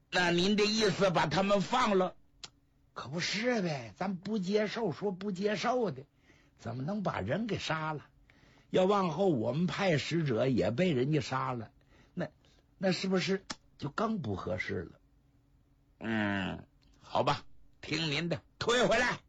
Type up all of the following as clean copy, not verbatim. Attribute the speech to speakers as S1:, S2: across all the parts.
S1: 那您的意思把他们放了？可不是呗，咱不接受说不接受的，怎么能把人给杀了？要往后我们派使者也被人家杀了，那是不是就更不合适了？好吧，听您的，退回来。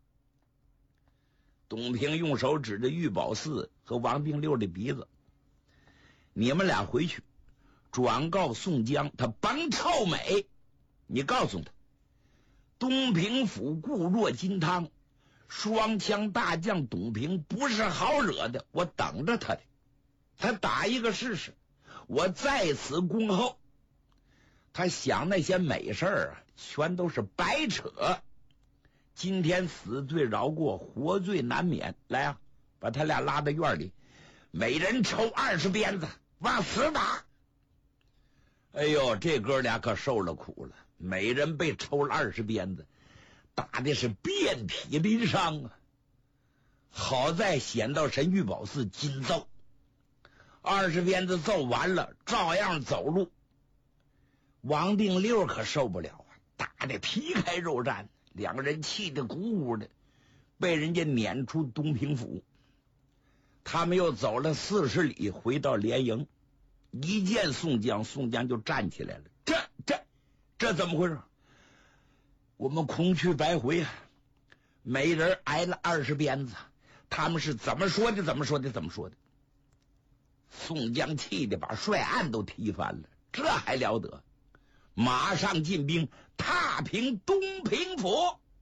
S1: 董平用手指着玉宝寺和王定六的鼻子，你们俩回去转告宋江，他甭臭美，你告诉他，东平府固若金汤，双枪大将董平不是好惹的，我等着他的，他打一个试试，我在此恭候。他想那些美事儿啊，全都是白扯。今天死罪饶过，活罪难免。来啊，把他俩拉到院里，每人抽20鞭子，往死打。哎呦，这哥俩可受了苦了，每人被抽了20鞭子，打的是遍体鳞伤啊。好在显道神玉宝寺紧揍，20鞭子揍完了，照样走路。王定六可受不了啊，打得皮开肉绽，两个人气得鼓鼓的，被人家撵出东平府。他们又走了40里，回到连营，一见宋江，宋江就站起来了。这怎么回事？我们空去白回啊，每人挨了20鞭子，他们是怎么说的？宋江气得把帅案都踢翻了，这还了得？马上进兵，踏平东平府。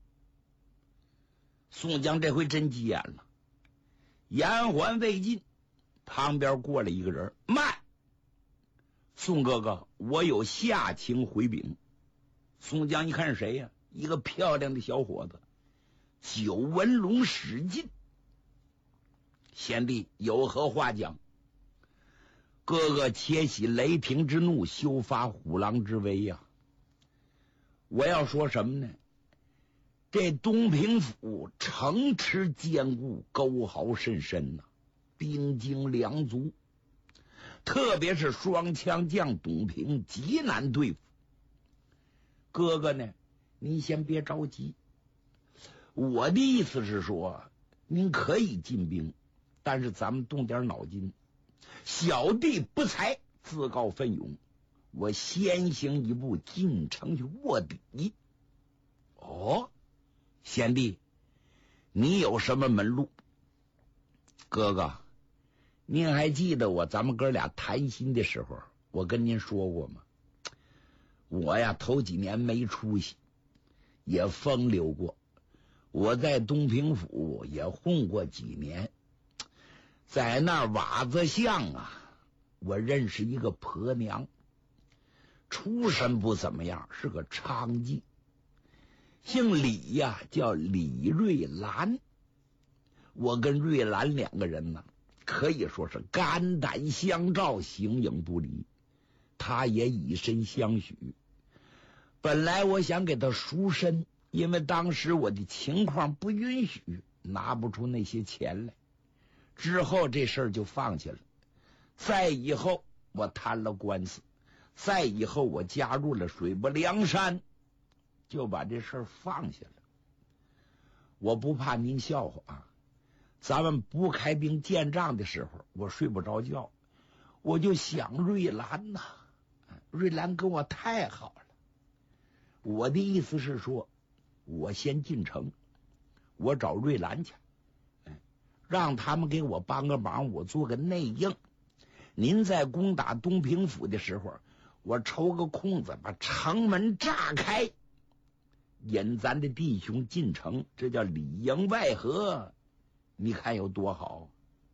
S1: 宋江这回真急眼了，言还未尽，旁边过来一个人，慢，宋哥哥，我有下情回禀。宋江一看是谁呀？一个漂亮的小伙子，九纹龙史进。贤弟有何话讲？哥哥且喜雷霆之怒，休发虎狼之威呀！我要说什么呢？这东平府城池坚固，沟壕甚深呐，兵精粮足，特别是双枪将董平极难对付。哥哥呢，您先别着急，我的意思是说，您可以进兵，但是咱们动点脑筋。小弟不才，自告奋勇，我先行一步进城去卧底。哦，贤弟，你有什么门路？哥哥，您还记得咱们哥俩谈心的时候，我跟您说过吗？我呀，头几年没出息，也风流过，我在东平府也混过几年。在那瓦子巷啊，我认识一个婆娘，出身不怎么样，是个娼妓，姓李呀，叫李瑞兰。我跟瑞兰两个人呢，可以说是肝胆相照，形影不离。她也以身相许。本来我想给她赎身，因为当时我的情况不允许，拿不出那些钱来。之后这事儿就放弃了。再以后我谈了官司，再以后我加入了水泊梁山，就把这事儿放下了。我不怕您笑话啊，咱们不开兵见仗的时候，我睡不着觉，我就想瑞兰呐，瑞兰跟我太好了。我的意思是说，我先进城，我找瑞兰去，让他们给我帮个忙，我做个内应。您在攻打东平府的时候，我抽个空子把城门炸开，引咱的弟兄进城，这叫里应外合，你看有多好？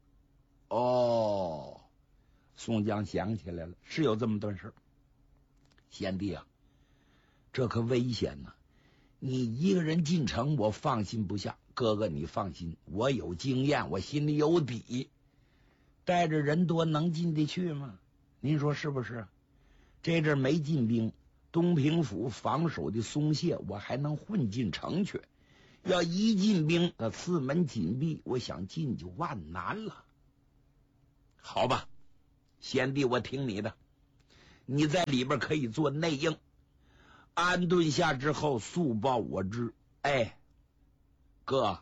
S1: 哦，宋江想起来了，是有这么段事。贤弟啊，这可危险呐！你一个人进城，我放心不下。哥哥你放心，我有经验，我心里有底，带着人多能进得去吗？您说是不是？这阵没进兵，东平府防守的松懈，我还能混进城去。要一进兵，四门紧闭，我想进就万难了。好吧，贤弟我听你的，你在里边可以做内应， 安顿下之后，速报我知。哎，哥，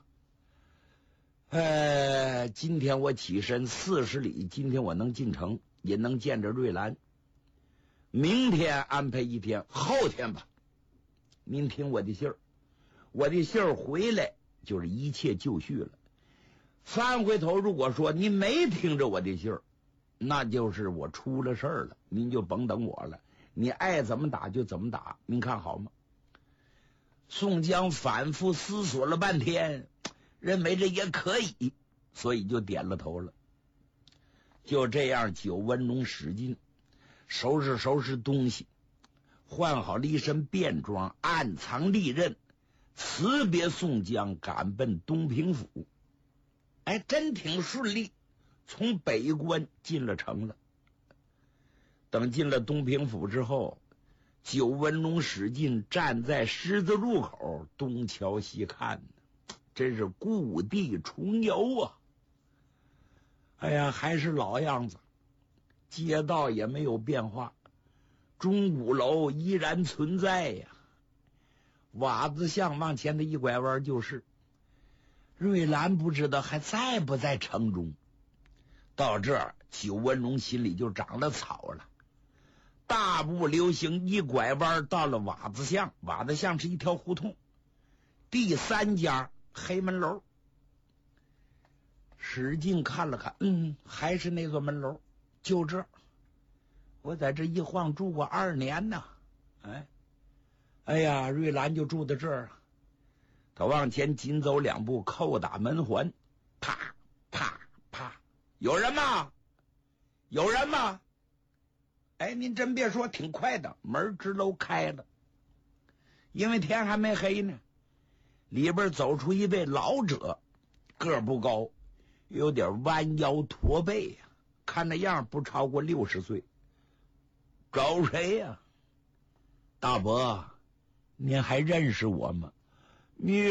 S1: 今天我起身40里，今天我能进城，也能见着瑞兰。明天安排一天，后天吧。您听我的信儿，我的信儿回来就是一切就绪了。翻回头，如果说您没听着我的信儿，那就是我出了事儿了，您就甭等我了。你爱怎么打就怎么打，您看好吗？宋江反复思索了半天，认为这也可以，所以就点了头了。就这样，九纹龙使劲收拾东西，换好了一身便装，暗藏利刃，辞别宋江，赶奔东平府。哎，真挺顺利，从北关进了城了。等进了东平府之后，九纹龙使劲站在十字路口，东瞧西看，真是故地重游啊！哎呀，还是老样子，街道也没有变化，钟鼓楼依然存在呀。瓦子巷往前的一拐弯就是。瑞兰不知道还在不在城中。到这儿，九纹龙心里就长了草了。大步流星，一拐弯到了瓦子巷。瓦子巷是一条胡同，第3家黑门楼。使劲看了看，还是那个门楼，就这。我在这一晃住过2年呢。哎呀，瑞兰就住在这儿啊。他往前紧走2步，叩打门环，啪啪啪，有人吗？有人吗？哎，您真别说，挺快的，门直楼开了。因为天还没黑呢，里边走出一位老者，个不高，有点弯腰驼背呀，看那样不超过60岁。找谁呀？大伯，您还认识我吗？你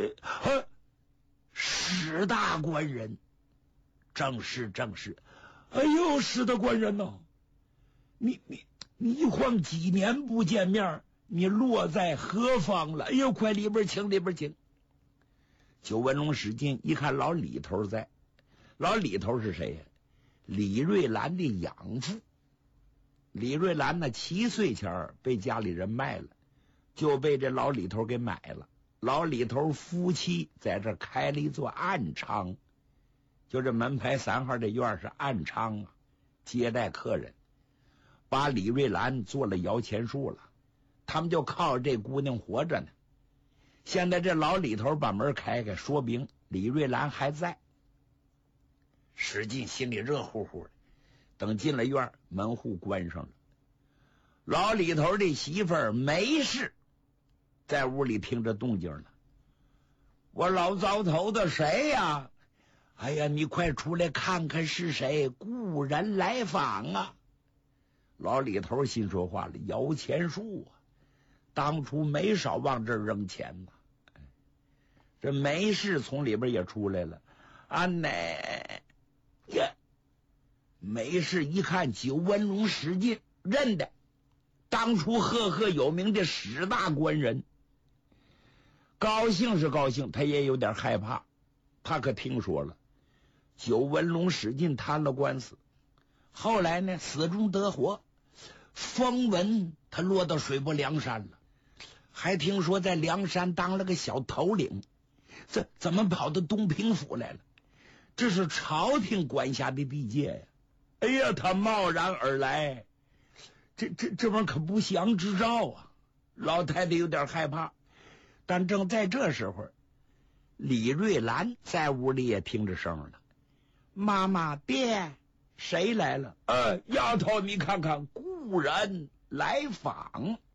S1: 史大官人。正是。哎呦，史大官人呐，你一晃几年不见面，你落在何方了？哎呦，快里边请。九纹龙使劲一看，老李头在。老李头是谁呀？李瑞兰的养父。李瑞兰呢，7岁前被家里人卖了，就被这老李头给买了。老李头夫妻在这开了一座暗娼，就这门牌3号这院是暗娼啊，接待客人，把李瑞兰做了摇钱树了，他们就靠这姑娘活着呢。现在这老李头把门开开，说明李瑞兰还在。使劲心里热乎乎的。等进了院，门户关上了。老李头的媳妇儿没事，在屋里听着动静了。我老糟头的，谁呀？哎呀，你快出来看看是谁，故人来访啊！老李头心说话了，摇钱树啊，当初没少往这儿扔钱呢。这没事从里边也出来了。奶呀，没事一看九纹龙使劲认得，当初赫赫有名的史大官人。高兴是高兴，他也有点害怕。他可听说了九纹龙使劲摊了官司，后来呢死中得活，风闻他落到水泊梁山了，还听说在梁山当了个小头领，怎么跑到东平府来了？这是朝廷管辖的地界呀！哎呀，他贸然而来，这玩意可不祥之兆啊！老太太有点害怕。但正在这时候，李瑞兰在屋里也听着声了。妈妈，爹，谁来了？丫头，你看看，故人来访。